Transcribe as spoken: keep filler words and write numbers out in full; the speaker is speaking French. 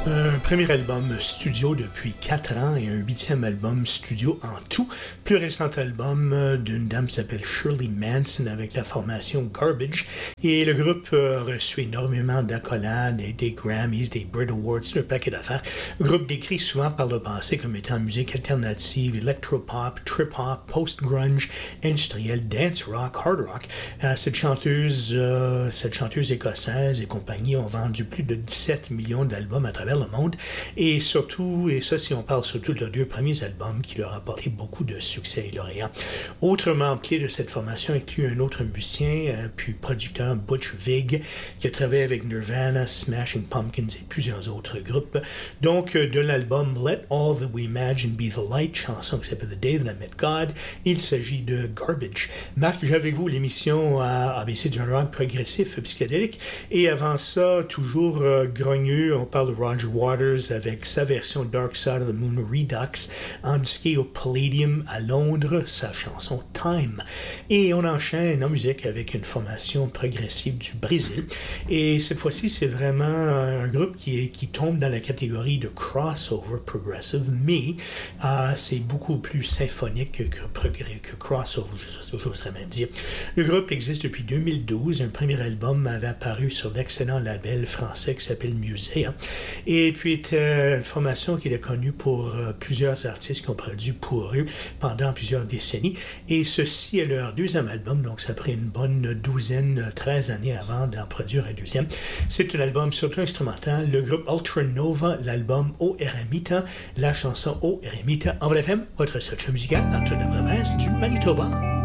Un premier album studio depuis quatre ans et un huitième album studio en tout. Plus récent album d'une dame qui s'appelle Shirley Manson avec la formation Garbage. Et le groupe a reçu énormément d'accolades, des Grammys, des Brit Awards, un paquet d'affaires. Le groupe décrit souvent par le passé comme étant musique alternative, electropop, trip-hop, post-grunge, industriel, dance rock, hard rock. Euh, cette chanteuse, euh, cette chanteuse écossaise et compagnie ont vendu plus de dix-sept millions d'albums à travers le monde, et surtout, et ça si on parle surtout de leurs deux premiers albums qui leur apporté beaucoup de succès et lauréats. Autrement clé de cette formation inclut un autre musicien, euh, puis producteur Butch Vig, qui a travaillé avec Nirvana, Smashing Pumpkins et plusieurs autres groupes. Donc, euh, de l'album Let All That We Imagine Be The Light, chanson qui s'appelle The Day That I Met God, il s'agit de Garbage. Marc, j'ai avec vous l'émission à A B C du rock progressif psychédélique, et avant ça, toujours euh, grogneux, on parle de Roger Waters avec sa version Dark Side of the Moon Redux, disquée au Palladium à Londres, sa chanson Time. Et on enchaîne en musique avec une formation progressive du Brésil. Et cette fois-ci, c'est vraiment un groupe qui, est, qui tombe dans la catégorie de crossover progressive, mais euh, c'est beaucoup plus symphonique que, que, que crossover, j'oserais même dire. Le groupe existe depuis deux mille douze. Un premier album avait apparu sur l'excellent label français qui s'appelle Musea. Et puis, était une formation qui est connue pour euh, plusieurs artistes qui ont produit pour eux pendant plusieurs décennies. Et ceci est leur deuxième album, donc ça a pris une bonne douzaine, treize années avant d'en produire un deuxième. C'est un album surtout instrumental. Le groupe Ultra Nova, l'album O Eremita, la chanson O Eremita. En vrai, votre search musical dans toute la province du Manitoba.